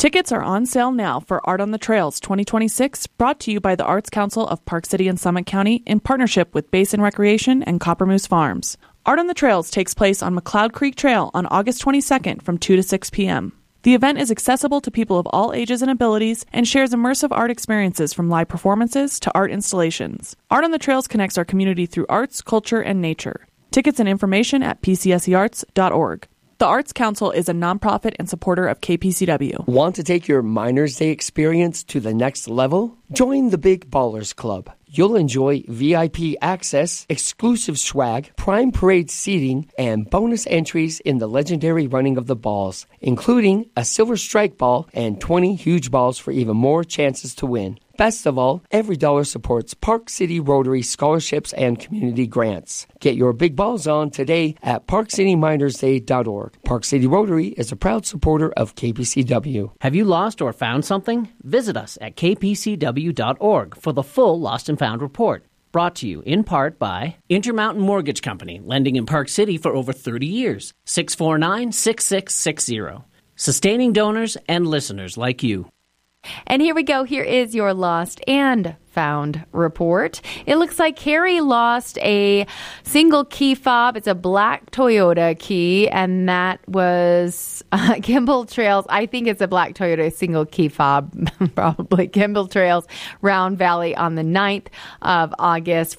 Tickets are on sale now for Art on the Trails 2026, brought to you by the Arts Council of Park City and Summit County in partnership with Basin Recreation and Copper Moose Farms. Art on the Trails takes place on McLeod Creek Trail on August 22nd from 2 to 6 p.m. The event is accessible to people of all ages and abilities and shares immersive art experiences from live performances to art installations. Art on the Trails connects our community through arts, culture, and nature. Tickets and information at pcsearts.org. The Arts Council is a nonprofit and supporter of KPCW. Want to take your Miners Day experience to the next level? Join the Big Ballers Club. You'll enjoy VIP access, exclusive swag, prime parade seating, and bonus entries in the legendary running of the balls, including a silver strike ball and 20 huge balls for even more chances to win. Best of all, every dollar supports Park City Rotary scholarships and community grants. Get your big balls on today at ParkCityMinersDay.org. Park City Rotary is a proud supporter of KPCW. Have you lost or found something? Visit us at kpcw.org for the full Lost and Found report. Brought to you in part by Intermountain Mortgage Company, lending in Park City for over 30 years. 649-6660. Sustaining donors and listeners like you. And here we go. Here is your Lost and Found report. It looks like Carrie lost a single key fob. It's a black Toyota key, and that was Kimball Trails. I think it's a black Toyota single key fob, probably Kimball Trails, Round Valley on the 9th of August.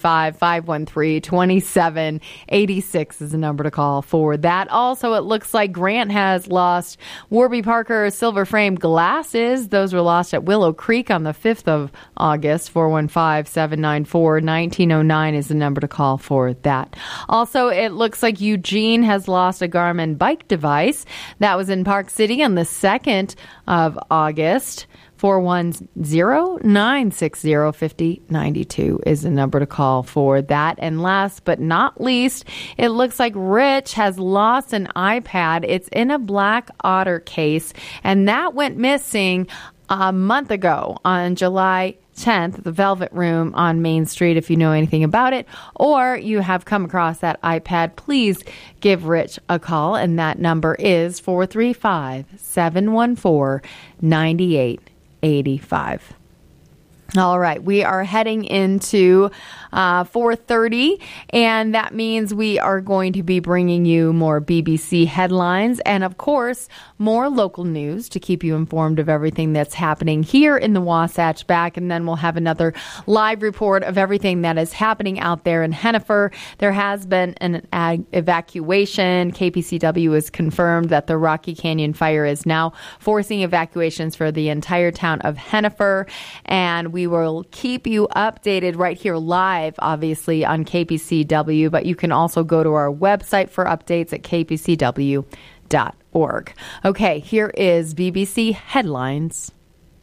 435-513-2786 is the number to call for that. Also, it looks like Grant has lost Warby Parker silver frame glasses. Those were lost at Willow Creek on the 5th of August. 415-794-1909 is the number to call for that. Also, it looks like Eugene has lost a Garmin bike device. That was in Park City on the 2nd of August. 410-960-5092 is the number to call for that. And last but not least, it looks like Rich has lost an iPad. It's in a black Otter case, and that went missing a month ago on July 10th at the Velvet Room on Main Street. If you know anything about it or you have come across that iPad, please give Rich a call, and that number is 435-714-9885. All right, we are heading into 4:30, and that means we are going to be bringing you more BBC headlines and, of course, more local news to keep you informed of everything that's happening here in the Wasatch Back, and then we'll have another live report of everything that is happening out there in Hennifer. There has been an evacuation. KPCW has confirmed that the Rocky Canyon fire is now forcing evacuations for the entire town of Hennifer, and we will keep you updated right here live, obviously, on KPCW, but you can also go to our website for updates at kpcw.org. Okay, here is BBC Headlines.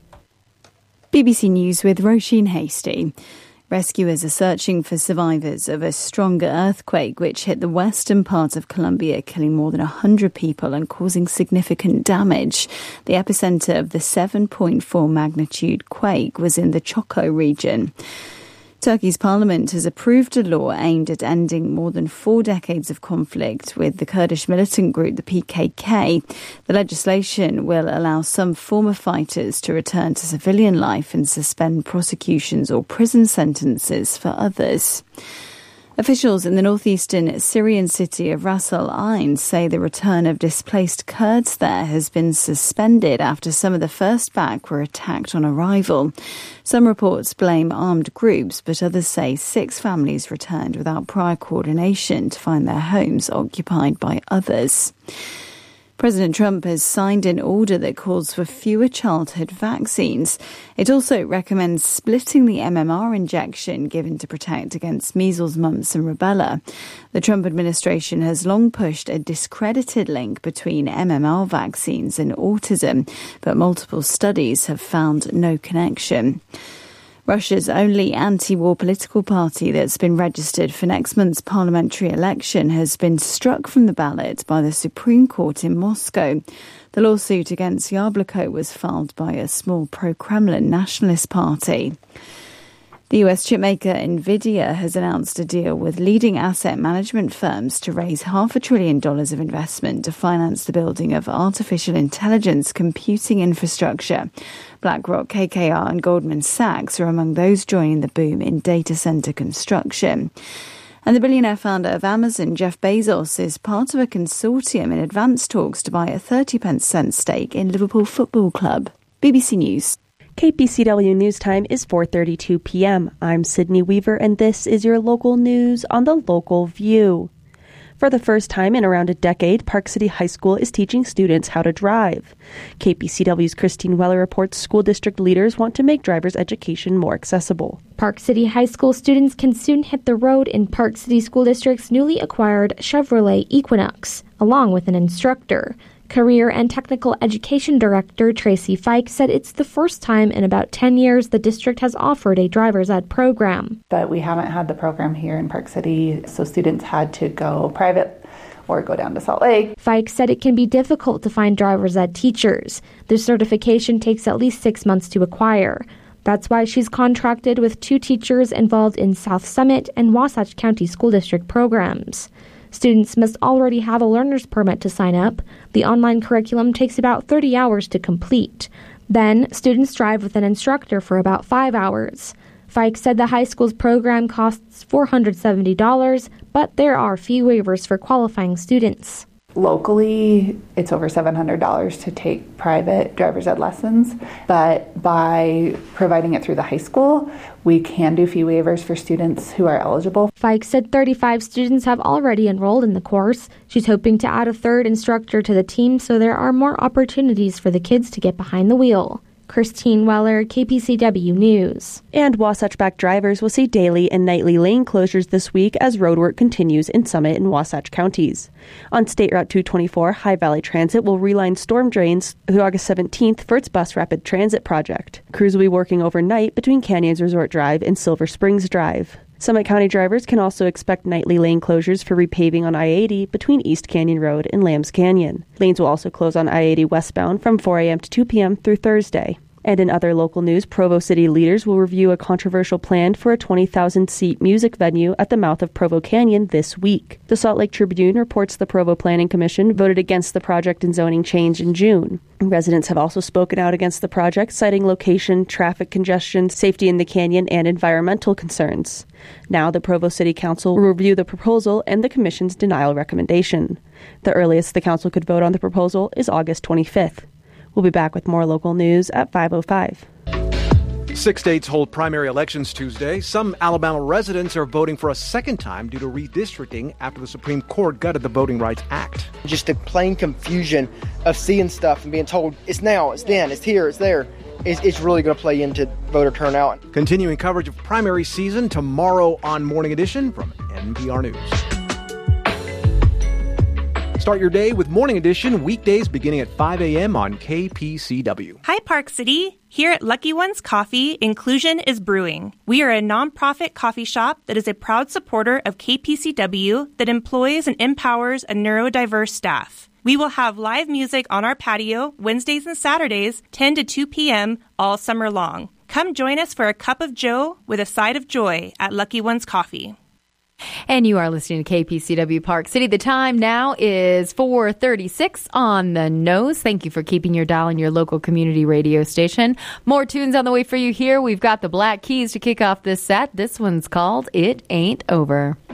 BBC News with Roisin Hasty. Rescuers are searching for survivors of a stronger earthquake which hit the western part of Colombia, killing more than 100 people and causing significant damage. The epicenter of the 7.4 magnitude quake was in the Choco region. Turkey's parliament has approved a law aimed at ending more than 4 decades of conflict with the Kurdish militant group, the PKK. The legislation will allow some former fighters to return to civilian life and suspend prosecutions or prison sentences for others. Officials in the northeastern Syrian city of Ras Al Ain say the return of displaced Kurds there has been suspended after some of the first batch were attacked on arrival. Some reports blame armed groups, but others say 6 families returned without prior coordination to find their homes occupied by others. President Trump has signed an order that calls for fewer childhood vaccines. It also recommends splitting the MMR injection given to protect against measles, mumps and rubella. The Trump administration has long pushed a discredited link between MMR vaccines and autism, but multiple studies have found no connection. Russia's only anti-war political party that's been registered for next month's parliamentary election has been struck from the ballot by the Supreme Court in Moscow. The lawsuit against Yabloko was filed by a small pro-Kremlin nationalist party. The US chipmaker NVIDIA has announced a deal with leading asset management firms to raise $500 billion of investment to finance the building of artificial intelligence computing infrastructure. BlackRock, KKR and Goldman Sachs are among those joining the boom in data center construction. And the billionaire founder of Amazon, Jeff Bezos, is part of a consortium in advanced talks to buy a 30% stake in Liverpool Football Club. BBC News. KPCW News Time is 4:32 p.m. I'm Sydney Weaver, and this is your local news on the Local View. For the first time in around a decade, Park City High School is teaching students how to drive. KPCW's Christine Weller reports school district leaders want to make driver's education more accessible. Park City High School students can soon hit the road in Park City School District's newly acquired Chevrolet Equinox, along with an instructor. Career and Technical Education Director Tracy Fike said it's the first time in about 10 years the district has offered a driver's ed program. But we haven't had the program here in Park City, so students had to go private or go down to Salt Lake. Fike said it can be difficult to find driver's ed teachers. The certification takes at least 6 months to acquire. That's why she's contracted with 2 teachers involved in South Summit and Wasatch County School District programs. Students must already have a learner's permit to sign up. The online curriculum takes about 30 hours to complete. Then, students drive with an instructor for about 5 hours. Fike said the high school's program costs $470, but there are fee waivers for qualifying students. Locally, it's over $700 to take private driver's ed lessons, but by providing it through the high school, we can do fee waivers for students who are eligible. Fike said 35 students have already enrolled in the course. She's hoping to add a third instructor to the team so there are more opportunities for the kids to get behind the wheel. Christine Weller, KPCW News. And Wasatch-backed drivers will see daily and nightly lane closures this week as roadwork continues in Summit and Wasatch counties. On State Route 224, High Valley Transit will reline storm drains through August 17th for its bus rapid transit project. Crews will be working overnight between Canyons Resort Drive and Silver Springs Drive. Summit County drivers can also expect nightly lane closures for repaving on I-80 between East Canyon Road and Lambs Canyon. Lanes will also close on I-80 westbound from 4 a.m. to 2 p.m. through Thursday. And in other local news, Provo City leaders will review a controversial plan for a 20,000-seat music venue at the mouth of Provo Canyon this week. The Salt Lake Tribune reports the Provo Planning Commission voted against the project and zoning change in June. Residents have also spoken out against the project, citing location, traffic congestion, safety in the canyon, and environmental concerns. Now the Provo City Council will review the proposal and the Commission's denial recommendation. The earliest the Council could vote on the proposal is August 25th. We'll be back with more local news at 5:05. 6 states hold primary elections Tuesday. Some Alabama residents are voting for a second time due to redistricting after the Supreme Court gutted the Voting Rights Act. Just the plain confusion of seeing stuff and being told it's now, it's then, it's here, it's there. It's really going to play into voter turnout. Continuing coverage of primary season tomorrow on Morning Edition from NPR News. Start your day with Morning Edition, weekdays beginning at 5 a.m. on KPCW. Hi, Park City. Here at Lucky Ones Coffee, inclusion is brewing. We are a nonprofit coffee shop that is a proud supporter of KPCW that employs and empowers a neurodiverse staff. We will have live music on our patio Wednesdays and Saturdays, 10 to 2 p.m. all summer long. Come join us for a cup of joe with a side of joy at Lucky Ones Coffee. And you are listening to KPCW Park City. The time now is 4:36 on the nose. Thank you for keeping your dial on your local community radio station. More tunes on the way for you here. We've got the Black Keys to kick off this set. This one's called It Ain't Over.